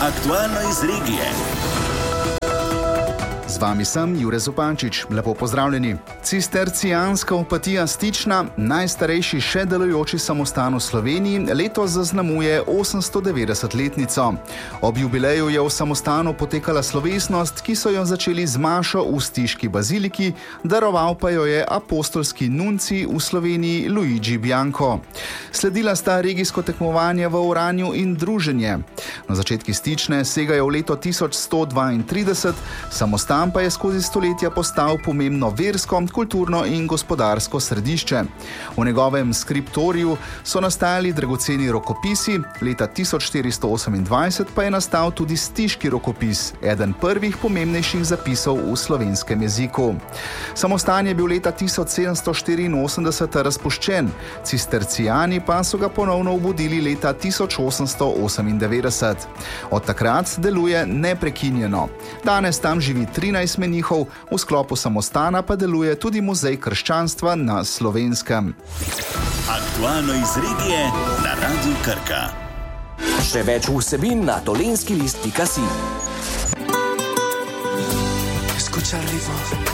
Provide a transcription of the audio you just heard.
Aktualno iz regije. Z vami sem Jure Zupančič. Lepo pozdravljeni. Cistercijanska opatija Stična, najstarejši še delujoči samostan v Sloveniji, letos zaznamuje 890-letnico. Ob jubileju je v samostanu potekala slovesnost, ki so jo začeli z mašo v Stiški baziliki, daroval pa jo je apostolski nuncij v Sloveniji Luigi Bianco. Sledila sta regijsko tekmovanje v oranju in druženje. Na začetki Stične segajo v leto 1132, samostan pa je skozi stoletja postal pomembno versko, kulturno in gospodarsko središče. V njegovem skriptoriju so nastajali dragoceni rokopisi, leta 1428 pa je nastal tudi Stiški rokopis, eden prvih pomembnejših zapisov v slovenskem jeziku. Samostan je bil leta 1784 razpuščen, cistercijani pa so ga ponovno obudili leta 1898. Od takrat deluje neprekinjeno. Danes tam živi 13 menihov, v sklopu samostana pa deluje tudi muzej krščanstva na Slovenskem. Aktualno iz regije na Radiu Krka. Še več vsebin na tolenskilist.si. Escucha el ritmo.